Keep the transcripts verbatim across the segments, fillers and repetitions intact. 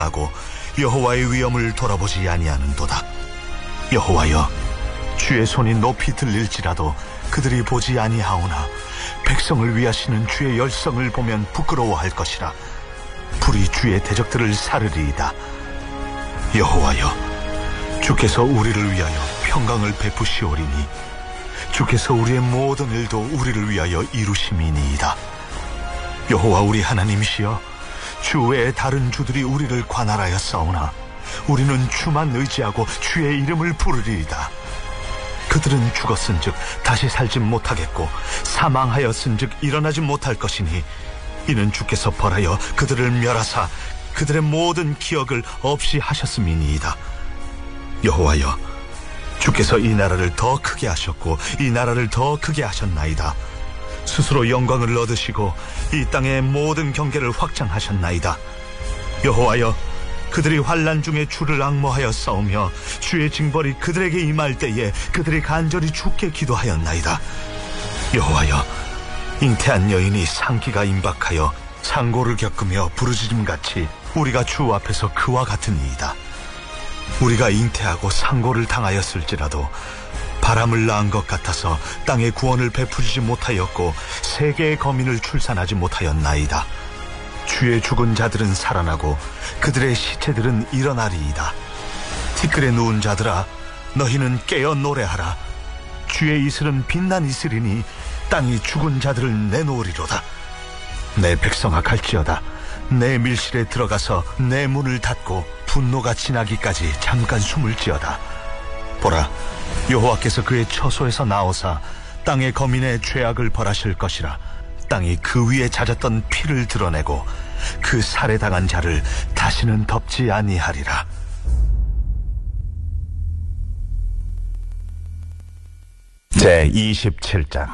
하고 여호와의 위엄을 돌아보지 아니하는도다. 여호와여, 주의 손이 높이 들릴지라도 그들이 보지 아니하오나 백성을 위하시는 주의 열성을 보면 부끄러워할 것이라. 불이 주의 대적들을 사르리이다. 여호와여, 주께서 우리를 위하여 평강을 베푸시오리니 주께서 우리의 모든 일도 우리를 위하여 이루심이니이다. 여호와 우리 하나님이시여, 주 외에 다른 주들이 우리를 관할하여 싸우나 우리는 주만 의지하고 주의 이름을 부르리이다. 그들은 죽었은즉 다시 살지 못하겠고 사망하였은즉 일어나지 못할 것이니 이는 주께서 벌하여 그들을 멸하사 그들의 모든 기억을 없이 하셨음이니이다. 여호와여, 주께서 이 나라를 더 크게 하셨고 이 나라를 더 크게 하셨나이다. 스스로 영광을 얻으시고 이 땅의 모든 경계를 확장하셨나이다. 여호와여, 그들이 환난 중에 주를 앙모하여 싸우며 주의 징벌이 그들에게 임할 때에 그들이 간절히 주께 기도하였나이다. 여호와여, 잉태한 여인이 상기가 임박하여 상고를 겪으며 부르짖음같이 우리가 주 앞에서 그와 같으니이다. 우리가 잉태하고 상고를 당하였을지라도 바람을 낳은 것 같아서 땅에 구원을 베푸지 못하였고 세계의 거민을 출산하지 못하였나이다. 주의 죽은 자들은 살아나고 그들의 시체들은 일어나리이다. 티끌에 누운 자들아, 너희는 깨어 노래하라. 주의 이슬은 빛난 이슬이니 땅이 죽은 자들을 내놓으리로다. 내 백성아 갈지어다. 내 밀실에 들어가서 내 문을 닫고 분노가 지나기까지 잠깐 숨을 지어다. 보라, 여호와께서 그의 처소에서 나오사 땅의 거민의 죄악을 벌하실 것이라. 땅이 그 위에 잦았던 피를 드러내고 그 살해당한 자를 다시는 덮지 아니하리라. 제이십칠 장.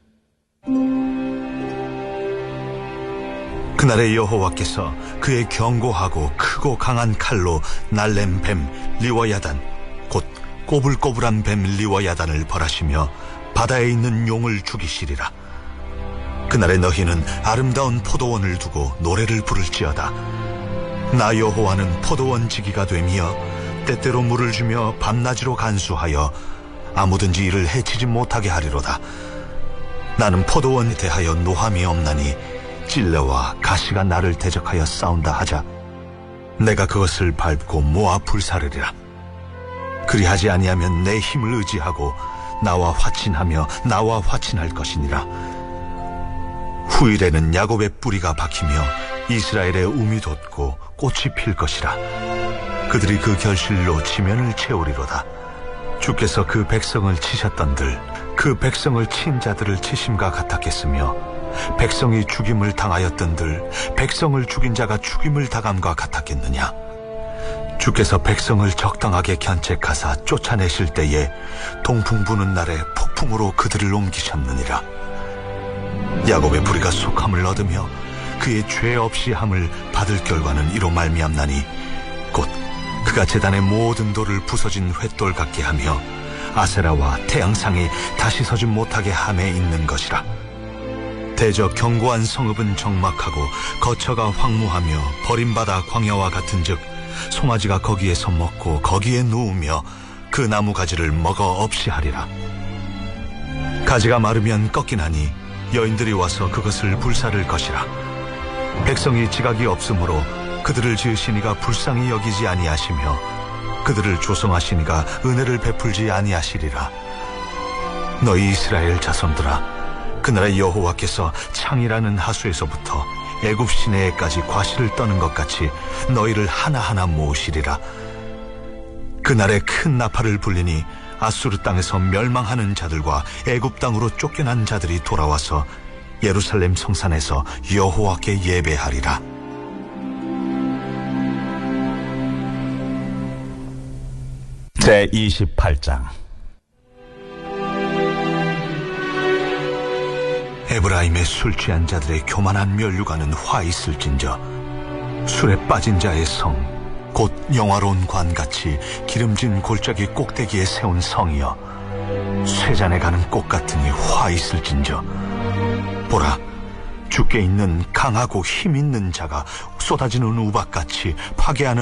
그날에 여호와께서 그의 견고하고 크고 강한 칼로 날렘 뱀 리워야단, 곧 꼬불꼬불한 뱀 리워야단을 벌하시며 바다에 있는 용을 죽이시리라. 그날에 너희는 아름다운 포도원을 두고 노래를 부를지어다. 나 여호와는 포도원 지기가 되며 때때로 물을 주며 밤낮으로 간수하여 아무든지 이를 해치지 못하게 하리로다. 나는 포도원에 대하여 노함이 없나니 찔레와 가시가 나를 대적하여 싸운다 하자 내가 그것을 밟고 모아 불사르리라. 그리하지 아니하면 내 힘을 의지하고 나와 화친하며 나와 화친할 것이니라. 후일에는 야곱의 뿌리가 박히며 이스라엘의 움이 돋고 꽃이 필 것이라. 그들이 그 결실로 지면을 채우리로다. 주께서 그 백성을 치셨던들 그 백성을 친 자들을 치심과 같았겠으며 백성이 죽임을 당하였던들 백성을 죽인 자가 죽임을 당함과 같았겠느냐. 주께서 백성을 적당하게 견책하사 쫓아내실 때에 동풍 부는 날에 폭풍으로 그들을 옮기셨느니라. 야곱의 불의가 속함을 얻으며 그의 죄 없이 함을 받을 결과는 이로 말미암나니 곧 그가 제단의 모든 돌을 부서진 횃돌 같게 하며 아세라와 태양상이 다시 서지 못하게 함에 있는 것이라. 대저 견고한 성읍은 적막하고 거처가 황무하며 버림받아 광야와 같은즉 송아지가 거기에서 먹고 거기에 누우며 그 나무 가지를 먹어 없이 하리라. 가지가 마르면 꺾이나니 여인들이 와서 그것을 불사를 것이라. 백성이 지각이 없으므로 그들을 지으시니가 불쌍히 여기지 아니하시며 그들을 조성하시니가 은혜를 베풀지 아니하시리라. 너희 이스라엘 자손들아, 그날에 여호와께서 창이라는 하수에서부터 애굽 시내에까지 과실을 떠는 것 같이 너희를 하나하나 모으시리라. 그날에 큰 나팔을 불리니 아수르 땅에서 멸망하는 자들과 애굽 땅으로 쫓겨난 자들이 돌아와서 예루살렘 성산에서 여호와께 예배하리라. 제이십팔 장. 에브라임의 술 취한 자들의 교만한 면류관은 화 있을진저 술에 빠진 자의 성 곧 영화로운 관같이 기름진 골짜기 꼭대기에 세운 성이여 쇠잔에 가는 꽃 같으니 화 있을진저 보라, 주께 있는 강하고 힘 있는 자가 쏟아지는 우박같이 파괴하는